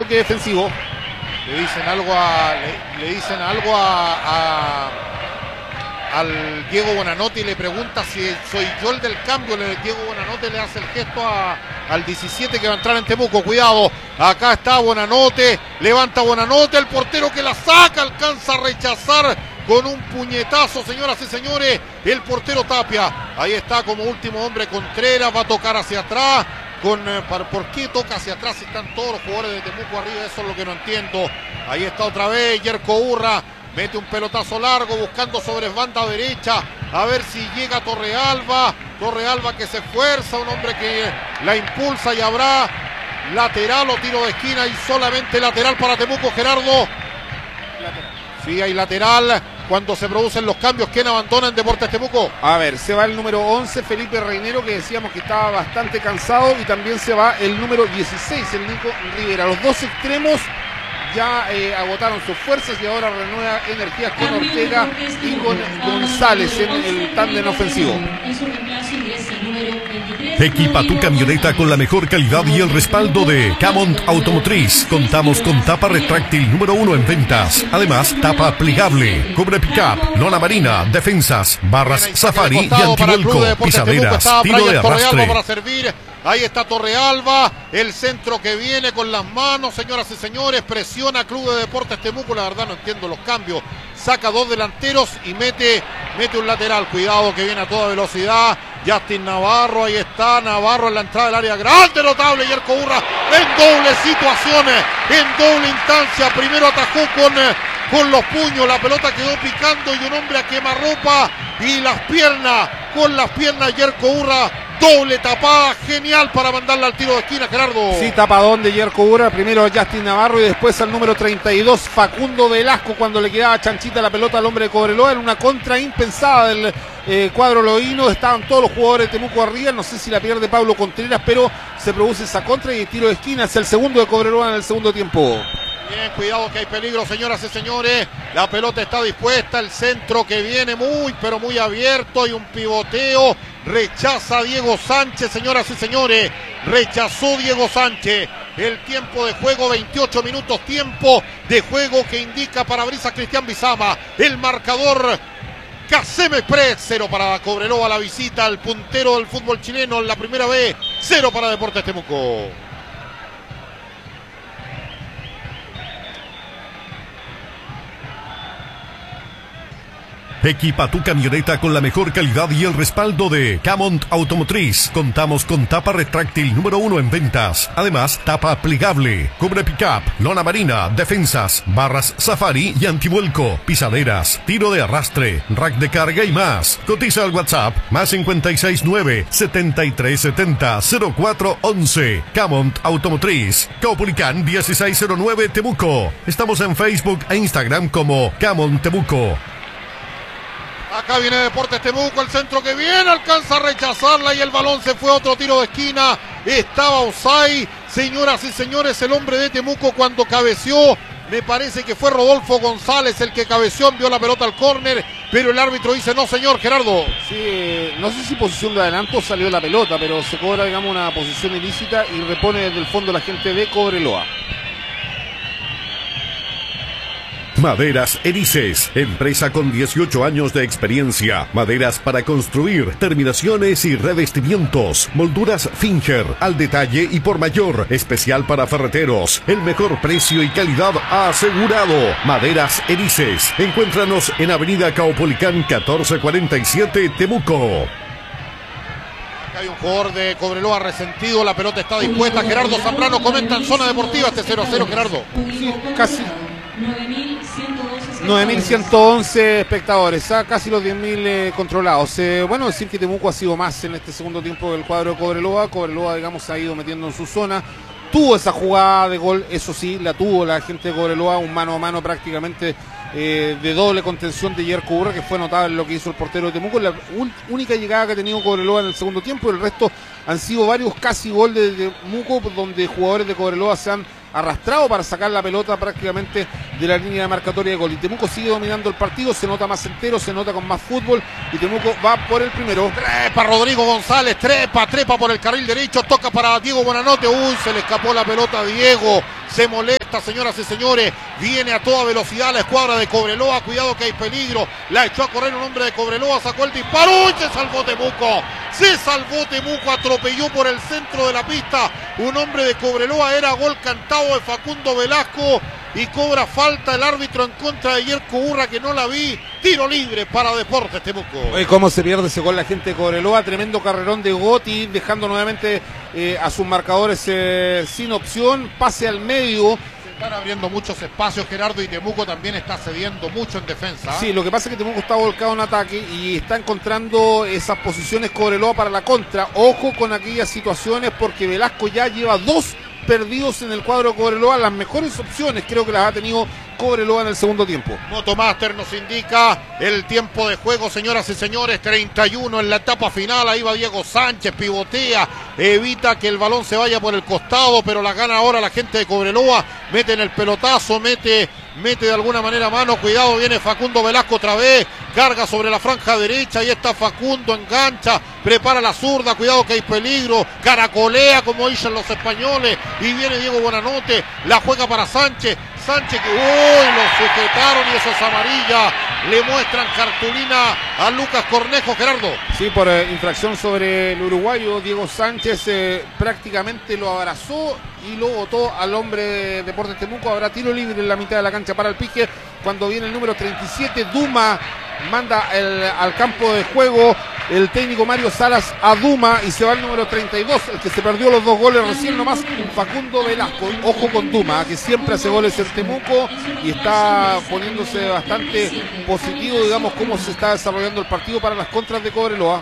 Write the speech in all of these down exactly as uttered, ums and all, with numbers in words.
choque defensivo. Le dicen algo a le, le dicen algo a, a al Diego Buenanote y le pregunta si soy yo el del cambio. Le, Diego Buenanote le hace el gesto a, al diecisiete que va a entrar en Temuco. Cuidado, acá está Buenanote, levanta Buenanote, el portero que la saca, alcanza a rechazar con un puñetazo, señoras y señores, el portero Tapia. Ahí está como último hombre Contreras, va a tocar hacia atrás. Con, ¿por qué toca hacia atrás si están todos los jugadores de Temuco arriba? Eso es lo que no entiendo. Ahí está otra vez Yerko Urra, mete un pelotazo largo buscando sobre banda derecha, a ver si llega Torrealba. Torrealba que se esfuerza, un hombre que la impulsa y habrá lateral o tiro de esquina y solamente lateral para Temuco, Gerardo. Lateral. Sí, hay lateral cuando se producen los cambios. ¿Quién abandona en Deportes Temuco? A ver, se va el número once, Felipe Reinero, que decíamos que estaba bastante cansado, y también se va el número dieciséis, el Nico Rivera. Los dos extremos ya eh, agotaron sus fuerzas y ahora renueva energías con Ortega y con González en el tándem ofensivo. Equipa tu camioneta con la mejor calidad y el respaldo de Camont Automotriz. Contamos con tapa retráctil número uno en ventas. Además, tapa plegable, cubre pickup, lona marina, defensas, barras safari y antivuelco, pisaderas, tiro de arrastre. Ahí está Torrealba, el centro que viene con las manos, señoras y señores, presiona Club de Deportes Temuco. La verdad no entiendo los cambios, saca dos delanteros y mete, mete un lateral. Cuidado que viene a toda velocidad Justin Navarro, ahí está Navarro en la entrada del área grande, notable Yerko Urra en doble situaciones, en doble instancia. Primero atajó con, con los puños, la pelota quedó picando y un hombre a quemarropa y las piernas, con las piernas Yerko Urra, doble tapada, genial para mandarla al tiro de esquina, Gerardo. Sí, tapadón de Yerko Urra, primero Justin Navarro y después al número treinta y dos, Facundo Velasco, cuando le quedaba chanchita la pelota al hombre de Cobreloa, en una contra impensada del eh, cuadro loíno. Estaban todos los jugadores de Temuco arriba, no sé si la pierde Pablo Contreras, pero se produce esa contra y el tiro de esquina. Es el segundo de Cobreloa en el segundo tiempo. Bien, cuidado que hay peligro, señoras y señores. La pelota está dispuesta, el centro que viene muy, pero muy abierto. Hay un pivoteo, rechaza Diego Sánchez, señoras y señores. Rechazó Diego Sánchez. El tiempo de juego, veintiocho minutos, tiempo de juego que indica Parabrisas Cristian Bizama. El marcador, Casem Express, cero para Cobreloa, la visita al puntero del fútbol chileno en la primera vez, cero para Deportes Temuco. Equipa tu camioneta con la mejor calidad y el respaldo de Camont Automotriz. Contamos con tapa retráctil número uno en ventas. Además, tapa plegable, cubre pickup, lona marina, defensas, barras safari y antivuelco, pisaderas, tiro de arrastre, rack de carga y más. Cotiza al WhatsApp más cincuenta y seis nueve, setenta y tres setenta, cero cuatro once. Camont Automotriz, Caupolicán dieciséis cero nueve Temuco. Estamos en Facebook e Instagram como Camont Temuco. Acá viene Deportes Temuco, el centro que viene, alcanza a rechazarla y el balón se fue a otro tiro de esquina. Estaba Osay, señoras y señores, el hombre de Temuco cuando cabeció. Me parece que fue Rodolfo González el que cabeció, envió la pelota al córner, pero el árbitro dice no, señor, Gerardo. Sí, no sé si posición de adelanto salió la pelota, pero se cobra, digamos, una posición ilícita y repone desde el fondo la gente de Cobreloa. Maderas Erices, empresa con dieciocho años de experiencia. Maderas para construir, terminaciones y revestimientos. Molduras Finger, al detalle y por mayor. Especial para ferreteros. El mejor precio y calidad asegurado. Maderas Erices. Encuéntranos en Avenida Caupolicán catorce cuarenta y siete, Temuco. Acá hay un jugador de Cobreloa resentido, la pelota está dispuesta. Gerardo Zambrano comenta en Zona Deportiva este cero a cero, Gerardo. Sí, casi nueve mil ciento once espectadores, ¿ah? Casi los diez mil eh, controlados. Eh, bueno, decir que Temuco ha sido más en este segundo tiempo del cuadro de Cobreloa. Cobreloa, digamos, se ha ido metiendo en su zona. Tuvo esa jugada de gol, eso sí, la tuvo la gente de Cobreloa, un mano a mano prácticamente eh, de doble contención de Yerko Urra, que fue notable lo que hizo el portero de Temuco. La única llegada que ha tenido Cobreloa en el segundo tiempo, el resto han sido varios casi gol de Temuco, donde jugadores de Cobreloa se han arrastrado para sacar la pelota prácticamente de la línea de marcatoria de gol. Y Temuco sigue dominando el partido, se nota más entero, se nota con más fútbol y Temuco va por el primero. Trepa Rodrigo González, trepa, trepa por el carril derecho, toca para Diego Buenanote. Uy, se le escapó la pelota a Diego, se molesta. esta, señoras y señores. Viene a toda velocidad la escuadra de Cobreloa. Cuidado que hay peligro. La echó a correr un hombre de Cobreloa. Sacó el disparo. ¡Uy! Se salvó Temuco. Se salvó Temuco. Atropelló por el centro de la pista un hombre de Cobreloa. Era gol cantado de Facundo Velasco. Y cobra falta el árbitro en contra de Yerko Urra, que no la vi. Tiro libre para Deportes Temuco. Oye, cómo se pierde ese gol la gente de Cobreloa. Tremendo carrerón de Gotti, dejando nuevamente eh, a sus marcadores eh, sin opción. Pase al medio. Se están abriendo muchos espacios, Gerardo, y Temuco también está cediendo mucho en defensa. Sí, lo que pasa es que Temuco está volcado en ataque y está encontrando esas posiciones Cobreloa para la contra. Ojo con aquellas situaciones, porque Velasco ya lleva dos perdidos en el cuadro de Cobreloa. Las mejores opciones creo que las ha tenido Cobreloa en el segundo tiempo. Motomaster nos indica el tiempo de juego, señoras y señores. treinta y uno en la etapa final. Ahí va Diego Sánchez, pivotea, evita que el balón se vaya por el costado, pero la gana ahora la gente de Cobreloa. Mete en el pelotazo, mete, mete de alguna manera mano. Cuidado, viene Facundo Velasco otra vez. Carga sobre la franja derecha. Ahí está Facundo, engancha, prepara la zurda. Cuidado que hay peligro. Caracolea, como dicen los españoles. Y viene Diego Buenanote. La juega para Sánchez. Sánchez que uy, lo sujetaron y eso es amarilla. Le muestran cartulina a Lucas Cornejo, Gerardo. Sí, por eh, infracción sobre el uruguayo Diego Sánchez. Eh, prácticamente lo abrazó y lo botó al hombre de Deportes Temuco. Habrá tiro libre en la mitad de la cancha para el Pique. Cuando viene el número treinta y siete, Duma manda el, al campo de juego el técnico Mario Salas a Duma y se va el número treinta y dos, el que se perdió los dos goles recién nomás, Facundo Velasco. Ojo con Duma, que siempre hace goles en Temuco y está poniéndose bastante positivo, digamos, cómo se está desarrollando el partido para las contras de Cobreloa.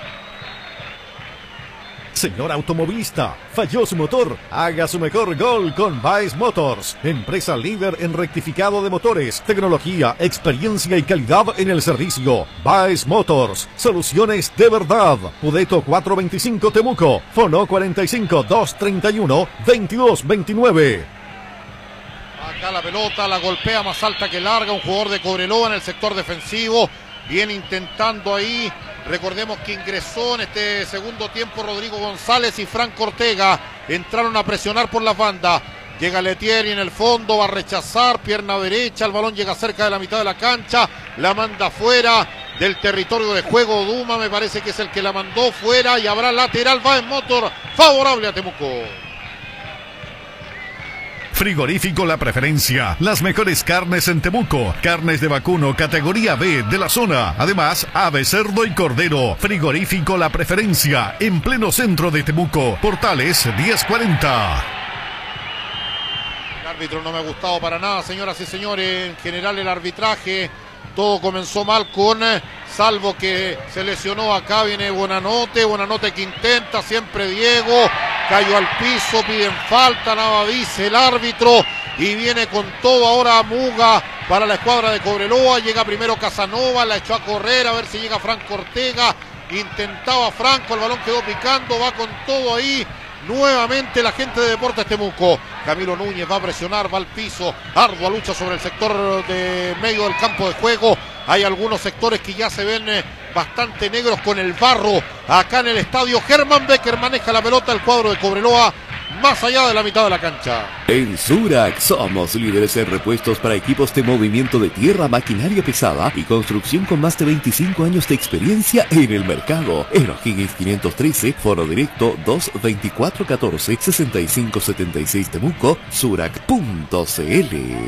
Señor automovilista, falló su motor, haga su mejor gol con Baez Motors, empresa líder en rectificado de motores, tecnología, experiencia y calidad en el servicio. Baez Motors, soluciones de verdad. Pudeto cuatrocientos veinticinco Temuco, Fono cuarenta y cinco, doscientos treinta y uno, veintidós veintinueve. Acá la pelota, la golpea más alta que larga, un jugador de Cobreloa en el sector defensivo. Viene intentando ahí. Recordemos que ingresó en este segundo tiempo Rodrigo González y Franco Ortega. Entraron a presionar por las bandas. Llega Letieri en el fondo, va a rechazar, pierna derecha, el balón llega cerca de la mitad de la cancha, la manda fuera del territorio de juego. Duma me parece que es el que la mandó fuera y habrá lateral, va en Motor, favorable a Temuco. Frigorífico La Preferencia, las mejores carnes en Temuco, carnes de vacuno categoría B de la zona, además ave, cerdo y cordero. Frigorífico La Preferencia, en pleno centro de Temuco, Portales diez cuarenta. El árbitro no me ha gustado para nada, señoras y señores. En general el arbitraje, todo comenzó mal con, salvo que se lesionó acá, viene Buenanote, Buenanote que intenta, siempre Diego, cayó al piso, piden falta, nada dice el árbitro, y viene con todo ahora Muga para la escuadra de Cobreloa. Llega primero Casanova, la echó a correr, a ver si llega Franco Ortega, intentaba Franco, el balón quedó picando, va con todo ahí. Nuevamente la gente de Deportes Temuco. Camilo Núñez va a presionar, va al piso. Ardua lucha sobre el sector de medio del campo de juego. Hay algunos sectores que ya se ven eh, bastante negros con el barro. Acá en el estadio, Germán Becker maneja la pelota, el cuadro de Cobreloa, más allá de la mitad de la cancha. En Surac somos líderes en repuestos para equipos de movimiento de tierra, maquinaria pesada y construcción con más de veinticinco años de experiencia en el mercado. En O'Higgins quinientos trece, foro directo dos veinticuatro catorce sesenta y cinco setenta y seis Temuco, surac punto cl.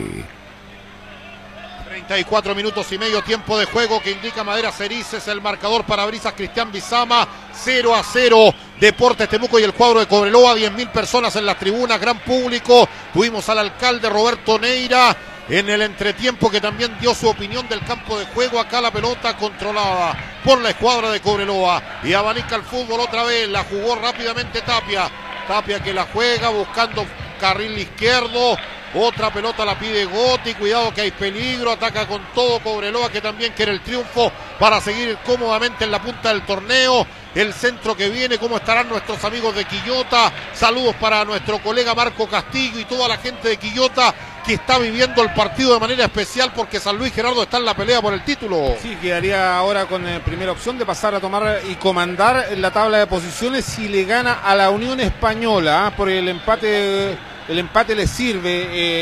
treinta y cuatro minutos y medio, tiempo de juego que indica Madera Cerices, el marcador para Brisas Cristian Bizama, cero a cero, Deportes Temuco y el cuadro de Cobreloa, diez mil personas en las tribunas, gran público. Tuvimos al alcalde Roberto Neira en el entretiempo, que también dio su opinión del campo de juego. Acá la pelota controlada por la escuadra de Cobreloa y abanica el fútbol otra vez, la jugó rápidamente Tapia, Tapia que la juega buscando carril izquierdo. Otra pelota la pide Gotti, cuidado que hay peligro, ataca con todo Cobreloa, que también quiere el triunfo para seguir cómodamente en la punta del torneo. El centro que viene, cómo estarán nuestros amigos de Quillota. Saludos para nuestro colega Marco Castillo y toda la gente de Quillota que está viviendo el partido de manera especial, porque San Luis, Gerardo, está en la pelea por el título. Sí, quedaría ahora con eh, primera opción de pasar a tomar y comandar en la tabla de posiciones si le gana a la Unión Española, ¿eh? Por el empate, el empate le sirve. Eh,